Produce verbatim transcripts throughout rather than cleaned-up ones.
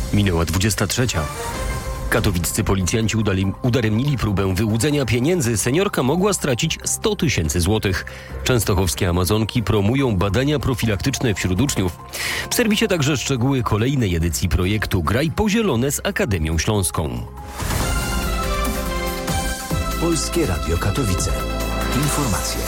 Minęła dwudziesta trzecia. Katowiccy policjanci udali, udaremnili próbę wyłudzenia pieniędzy. Seniorka mogła stracić sto tysięcy złotych. Częstochowskie Amazonki promują badania profilaktyczne wśród uczniów. W serwisie także szczegóły kolejnej edycji projektu Graj po zielone z Akademią Śląską. Polskie Radio Katowice. Informacje.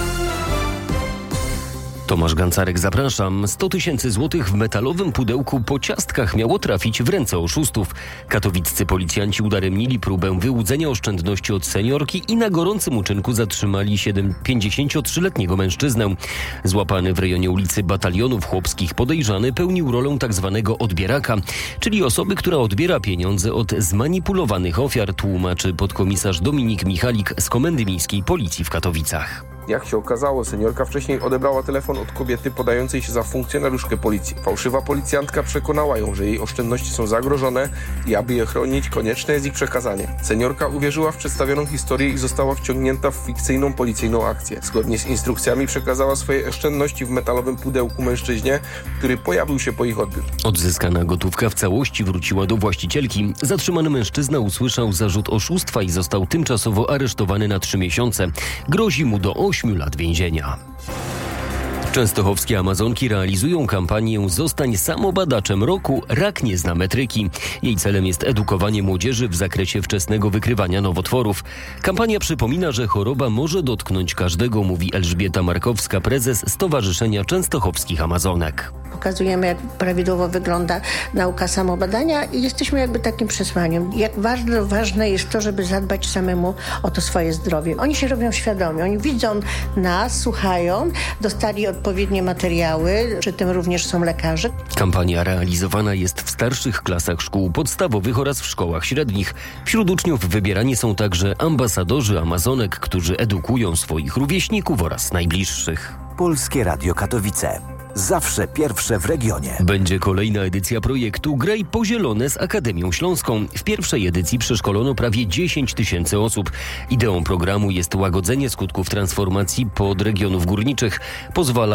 Tomasz Gancarek, zapraszam. sto tysięcy złotych w metalowym pudełku po ciastkach miało trafić w ręce oszustów. Katowiccy policjanci udaremnili próbę wyłudzenia oszczędności od seniorki i na gorącym uczynku zatrzymali pięćdziesięciotrzyletniego mężczyznę. Złapany w rejonie ulicy Batalionów Chłopskich podejrzany pełnił rolę tzw. odbieraka, czyli osoby, która odbiera pieniądze od zmanipulowanych ofiar, tłumaczy podkomisarz Dominik Michalik z Komendy Miejskiej Policji w Katowicach. Jak się okazało, seniorka wcześniej odebrała telefon od kobiety podającej się za funkcjonariuszkę policji. Fałszywa policjantka przekonała ją, że jej oszczędności są zagrożone i aby je chronić, konieczne jest ich przekazanie. Seniorka uwierzyła w przedstawioną historię i została wciągnięta w fikcyjną policyjną akcję. Zgodnie z instrukcjami przekazała swoje oszczędności w metalowym pudełku mężczyźnie, który pojawił się po ich odbiór. Odzyskana gotówka w całości wróciła do właścicielki. Zatrzymany mężczyzna usłyszał zarzut oszustwa i został tymczasowo aresztowany na trzy miesiące. Grozi mu do ośmiu lat więzienia. Częstochowskie Amazonki realizują kampanię Zostań samobadaczem roku. Rak nie zna metryki. Jej celem jest edukowanie młodzieży w zakresie wczesnego wykrywania nowotworów. Kampania przypomina, że choroba może dotknąć każdego, mówi Elżbieta Markowska, prezes Stowarzyszenia Częstochowskich Amazonek. Pokazujemy, jak prawidłowo wygląda nauka samobadania i jesteśmy jakby takim przesłaniem. Jak ważne, ważne jest to, żeby zadbać samemu o to swoje zdrowie. Oni się robią świadomi, oni widzą nas, słuchają, dostali odpowiednie materiały, przy tym również są lekarze. Kampania realizowana jest w starszych klasach szkół podstawowych oraz w szkołach średnich. Wśród uczniów wybierani są także ambasadorzy Amazonek, którzy edukują swoich rówieśników oraz najbliższych. Polskie Radio Katowice. Zawsze pierwsze w regionie. Będzie kolejna edycja projektu Graj po zielone z Akademią Śląską. W pierwszej edycji przeszkolono prawie dziesięć tysięcy osób. Ideą programu jest łagodzenie skutków transformacji podregionów górniczych. Pozwala